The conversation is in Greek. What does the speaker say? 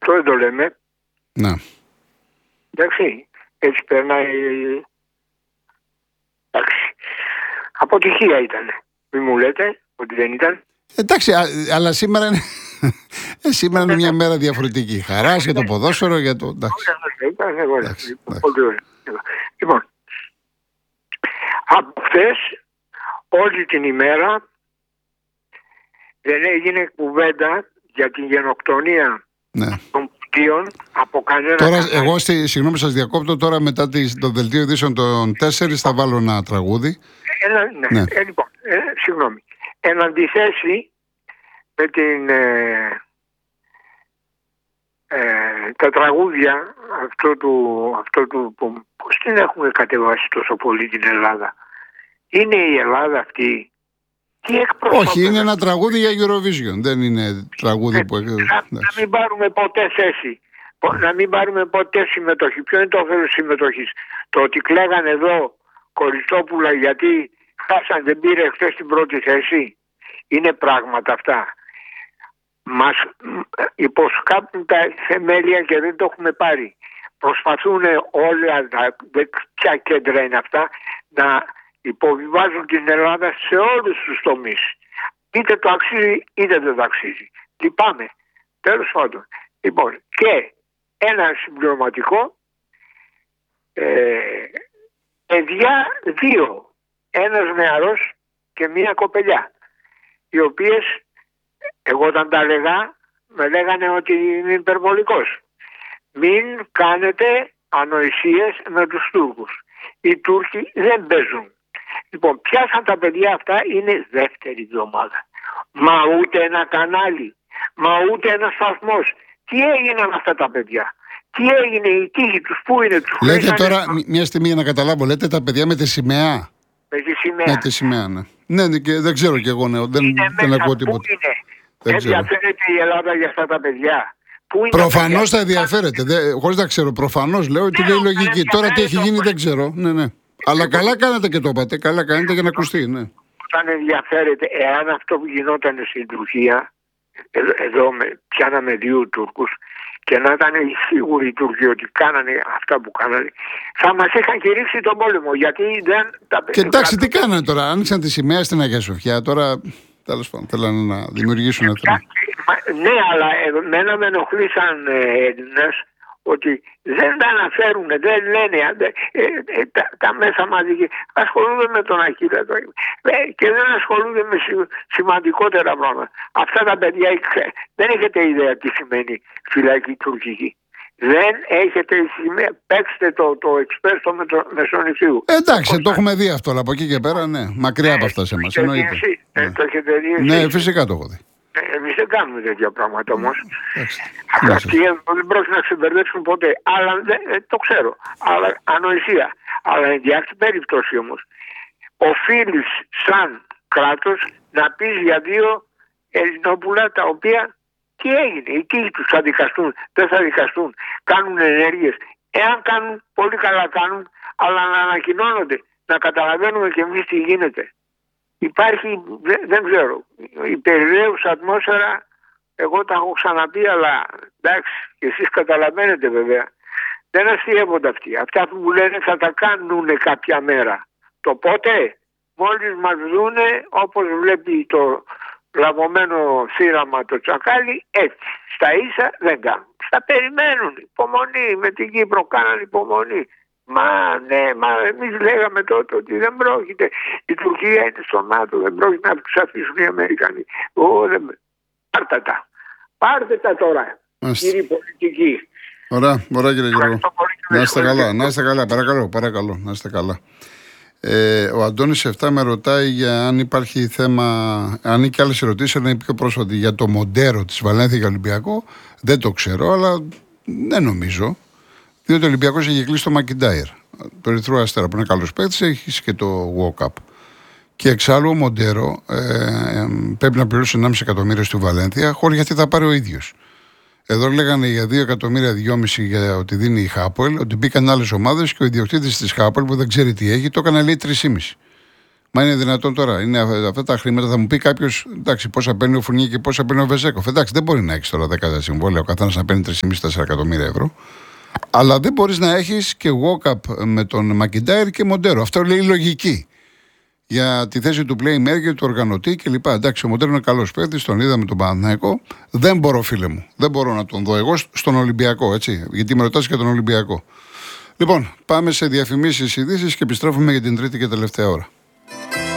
Αυτό δεν το λέμε. Ναι. Εντάξει, έτσι περνάει. Εντάξει. Αποτυχία ήταν. Μην μου λέτε ότι δεν ήταν. Εντάξει, αλλά σήμερα είναι, σήμερα είναι μια μέρα διαφορετική. Χαρά για το ποδόσφαιρο, για το. Εντάξει. Λοιπόν, από χθες όλη την ημέρα δεν έγινε κουβέντα για την γενοκτονία των πτύων από κανένα. Τώρα, εγώ συγγνώμη σας διακόπτω, τώρα μετά το δελτίο ειδήσεων των 4 θα βάλω ένα τραγούδι. Λοιπόν, συγγνώμη. Εν αντιθέσει με τα τραγούδια αυτό του πώς την έχουμε κατεβάσει τόσο πολύ την Ελλάδα. Είναι η Ελλάδα αυτή. Τι εκπροσωπεί? Όχι, είναι ένα τραγούδι για Eurovision. Δεν είναι τραγούδι που... Να μην πάρουμε ποτέ θέση. Να μην πάρουμε ποτέ συμμετοχή. Ποιο είναι το όφελος συμμετοχής? Το ότι κλαίγανε εδώ Κοριστόπουλα γιατί χάσαν, δεν πήρε χθες την πρώτη θέση. Είναι πράγματα αυτά. Μας υποσκάπτουν τα θεμέλια και δεν το έχουμε πάρει. Προσπαθούν όλα τα ποια κέντρα είναι αυτά να υποβιβάζουν την Ελλάδα σε όλους τους τομείς. Είτε το αξίζει είτε δεν το αξίζει. Λυπάμαι. Τέλος πάντων. Λοιπόν, και ένα συμπληρωματικό, παιδιά δύο. Ένας νεαρός και μία κοπελιά. Οι οποίες, εγώ όταν τα λέγα, με λέγανε ότι είναι υπερβολικός. Μην κάνετε ανοησίες με τους Τούρκους. Οι Τούρκοι δεν παίζουν. Λοιπόν, πιάσαν τα παιδιά αυτά, είναι δεύτερη εβδομάδα. Μα ούτε ένα κανάλι, μα ούτε ένα σταθμός. Τι έγιναν αυτά τα παιδιά? Τι έγινε, οι τύχοι τους, πού είναι τους? Λέτε τώρα, μια στιγμή για να καταλάβω, λέτε τα παιδιά με τη σημαία? Με τη σημαία. Με τη σημαία, ναι. Ναι, και δεν ξέρω κι εγώ, ναι. Δεν ακούω τίποτα. Πού είναι? Δεν ενδιαφέρεται η Ελλάδα για αυτά τα παιδιά? Προφανώς θα ενδιαφέρεται. Χωρίς να ξέρω, προφανώς λέω ότι είναι λογική. Τώρα τι έχει γίνει δεν ξέρω. Ναι. Αλλά καλά κάνατε και το είπατε. Καλά κάνετε για να ακουστεί. Ναι. Όταν ενδιαφέρεται, εάν αυτό που γινόταν στην Τουρκία, εδώ πιάναμε δύο Τούρκους, και να ήταν σίγουροι οι Τούρκοι ότι κάνανε αυτά που κάνανε, θα μας είχαν κηρύξει τον πόλεμο. Γιατί δεν τα... Και εντάξει, τι κάνανε τώρα? Άνοιξαν τη σημαία στην Αγία Σοφιά. Τώρα, τέλος πάντων, θέλανε να δημιουργήσουν αυτό. Ναι, αλλά εμένα με ενοχλήσαν Έλληνες ότι δεν τα αναφέρουν, δεν λένε τα μέσα μαζική. Ασχολούνται με τον Αχίλλα και δεν ασχολούνται με σημαντικότερα πράγματα. Αυτά τα παιδιά δεν έχετε ιδέα τι σημαίνει φυλακή τουρκική. Δεν έχετε σημαία. Παίξτε το εξπέρ στο Μεσονησίου. Εντάξει, το έχουμε δει αυτό, αλλά από εκεί και πέρα, ναι. Μακριά από αυτά σε εμάς. Εννοείται. Το έχετε δει? Ναι, φυσικά το έχω δει. Εμείς δεν κάνουμε τέτοια πράγματα όμως. Αυτοί δεν πρόκειται να ξεμπερδέψουν ποτέ. Αλλά το ξέρω. Αλλά ανοησία. Αλλά εν διάκτη περίπτωση όμως, οφείλεις σαν κράτος να πεις για δύο Ελληνόπουλα τα οποία τι έγινε, οι τύχοι τους θα δικαστούν, δεν θα δικαστούν, κάνουν ενέργειες. Εάν κάνουν, πολύ καλά κάνουν, αλλά να ανακοινώνονται, να καταλαβαίνουμε και εμείς τι γίνεται. Υπάρχει, δεν ξέρω, η περιραίουσα ατμόσφαιρα, εγώ τα έχω ξαναπεί, αλλά εντάξει, και εσείς καταλαβαίνετε βέβαια, δεν αστείευονται αυτοί. Αυτά που μου λένε θα τα κάνουν κάποια μέρα. Το πότε? Μόλις μας δούνε, όπως βλέπει το λαβωμένο θύραμα το τσακάλι, έτσι. Στα ίσα δεν κάνουν. Στα περιμένουν. Υπομονή. Με την Κύπρο κάναν υπομονή. Μα εμείς λέγαμε τότε ότι δεν πρόκειται. Η Τουρκία είναι στο ΝΑΤΟ. Δεν πρόκειται να τους αφήσουν οι Αμερικανοί. Πάρτε τα τώρα. Κύριοι πολιτικοί. Ωραία κύριε Γιώργο. Να είστε καλά. Παρακαλώ. Να είστε καλά. Ο Αντώνης 7 με ρωτάει για αν υπάρχει θέμα, αν είναι και άλλες ερωτήσεις, αλλά είναι πιο πρόσφατη για το Μοντέρο της Βαλένθια για Ολυμπιακό. Δεν το ξέρω, αλλά δεν νομίζω. Διότι ο Ολυμπιακός έχει κλείσει το Μακιντάιρ, το Ερυθρό Αστέρα, που είναι καλός παίκτης, έχει και το Walk Up. Και εξάλλου ο Μοντέρο πρέπει να πληρώσει 1,5 εκατομμύριο στη Βαλένθια, χωρίς γιατί θα πάρει ο ίδιος. Εδώ λέγανε για 2,5 εκατομμύρια για ότι δίνει η Χάπολ, ότι μπήκαν άλλες ομάδες και ο ιδιοκτήτης της Χάπολ που δεν ξέρει τι έχει, το έκανε λέει 3,5. Μα είναι δυνατόν τώρα? Είναι αυτά τα χρήματα. Θα μου πει κάποιο, εντάξει, πόσα παίρνει ο Φουρνιέ και πόσα παίρνει ο Βεζέκοφ. Εντάξει, δεν μπορεί να έχει τώρα 10 συμβόλαια, ο καθένα να παίρνει 3,5-4 εκατομμύρια ευρώ. Αλλά δεν μπορεί να έχει και walk-up με τον Μακιντάιρ και Μοντέρο. Αυτό λέει η λογική. Για τη θέση του playmaker, του οργανωτή κλπ. Εντάξει, ο Μοντέρο είναι καλό παίκτη, τον είδαμε τον Παναθηναϊκό. Δεν μπορώ, φίλε μου, δεν μπορώ να τον δω εγώ στον Ολυμπιακό, έτσι. Γιατί με ρωτάς και τον Ολυμπιακό. Λοιπόν, πάμε σε διαφημίσεις, ειδήσεις και επιστρέφουμε για την τρίτη και τελευταία ώρα.